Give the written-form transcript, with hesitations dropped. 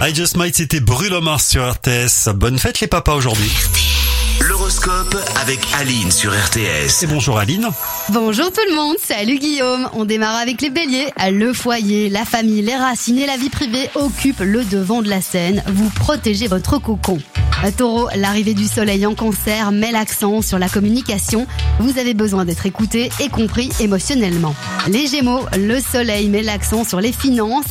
I Just Might, c'était Bruno Mars sur RTS. Bonne fête les papas aujourd'hui. L'horoscope avec Aline sur RTS. Et bonjour Aline. Bonjour tout le monde, salut Guillaume. On démarre avec les béliers. Le foyer, la famille, les racines et la vie privée occupent le devant de la scène. Vous protégez votre cocon. Taureau, l'arrivée du soleil en cancer met l'accent sur la communication. Vous avez besoin d'être écouté et compris émotionnellement. Les gémeaux, le soleil met l'accent sur les finances